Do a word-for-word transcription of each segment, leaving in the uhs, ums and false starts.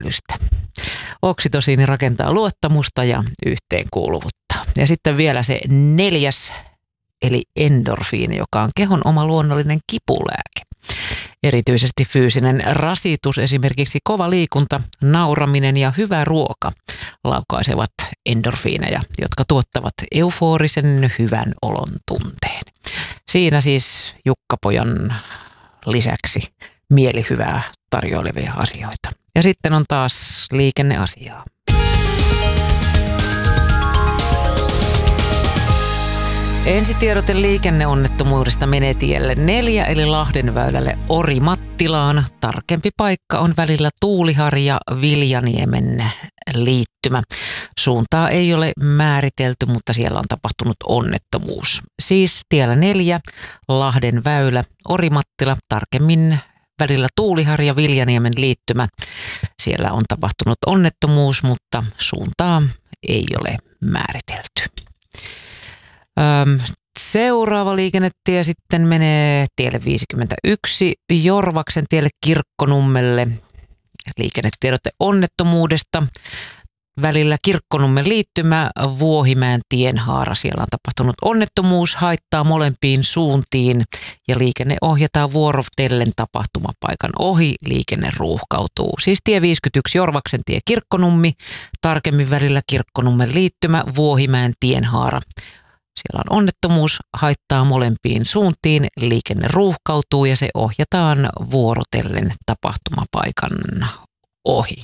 miellystä. Oksitosiini rakentaa luottamusta ja yhteenkuuluvuutta. Ja sitten vielä se neljäs, eli endorfiini, joka on kehon oma luonnollinen kipulääke. Erityisesti fyysinen rasitus, esimerkiksi kova liikunta, nauraminen ja hyvä ruoka laukaisevat endorfiineja, jotka tuottavat euforisen hyvän olon tunteen. Siinä siis Jukkapojan lisäksi mielihyvää tarjoilevia asioita. Ja sitten on taas liikenneasiaa. Ensitiedote liikenneonnettomuudesta menee tielle neljä eli Lahdenväylälle Orimattilaan. Tarkempi paikka on välillä Tuuliharja Viljaniemen liittymä. Suuntaa ei ole määritelty, mutta siellä on tapahtunut onnettomuus. Siis tiellä neljä Lahdenväylä Orimattila, tarkemmin välillä Tuuliharja Viljaniemen liittymä. Siellä on tapahtunut onnettomuus, mutta suuntaa ei ole määritelty. Seuraava liikennetie sitten menee tielle viisikymmentäyksi Jorvaksen tielle Kirkkonummelle. Liikennetiedote onnettomuudesta. Välillä Kirkkonummen liittymä Vuohimäen tienhaara. Siellä on tapahtunut onnettomuus, haittaa molempiin suuntiin ja liikenne ohjataan vuorotellen tapahtumapaikan ohi. Liikenne ruuhkautuu. Siis tie viisikymmentäyksi Jorvaksen tie Kirkkonummi, tarkemmin välillä Kirkkonummen liittymä Vuohimäen tienhaara. Siellä on onnettomuus, haittaa molempiin suuntiin, liikenne ruuhkautuu ja se ohjataan vuorotellen tapahtumapaikan ohi.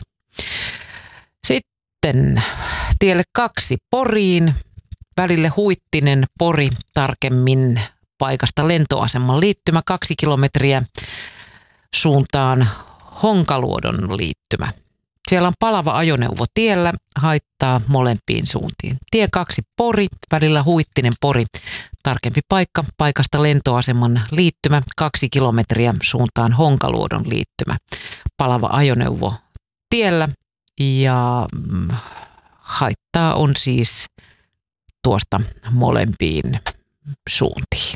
Sitten tielle kaksi Poriin, välille Huittinen Pori, tarkemmin paikasta lentoaseman liittymä kaksi kilometriä suuntaan Honkaluodon liittymä. Siellä on palava ajoneuvo tiellä, haittaa molempiin suuntiin. Tie kaksi Pori, välillä Huittinen Pori, tarkempi paikka, paikasta lentoaseman liittymä, kaksi kilometriä suuntaan Honkaluodon liittymä. Palava ajoneuvo tiellä ja haittaa on siis tuosta molempiin suuntiin.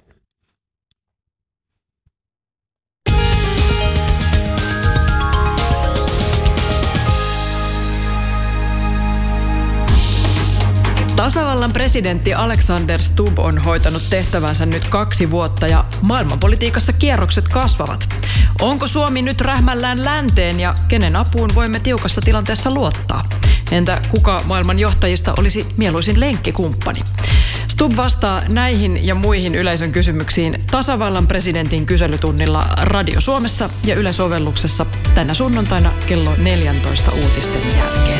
Tasavallan presidentti Alexander Stubb on hoitanut tehtävänsä nyt kaksi vuotta ja maailmanpolitiikassa kierrokset kasvavat. Onko Suomi nyt rähmällään länteen ja kenen apuun voimme tiukassa tilanteessa luottaa? Entä kuka maailman johtajista olisi mieluisin lenkkikumppani? Stubb vastaa näihin ja muihin yleisön kysymyksiin tasavallan presidentin kyselytunnilla Radio Suomessa ja Yle-sovelluksessa tänä sunnuntaina kello neljätoista uutisten jälkeen.